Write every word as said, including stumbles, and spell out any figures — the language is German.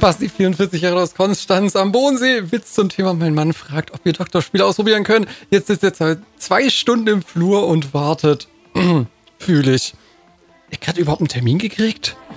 Basti, vierundvierzig Jahre aus Konstanz am Bodensee. Witz zum Thema, mein Mann fragt, ob wir Doktorspiele ausprobieren können. Jetzt sitzt er seit zwei Stunden im Flur und wartet. Fühle ich. Ich hatte überhaupt einen Termin gekriegt?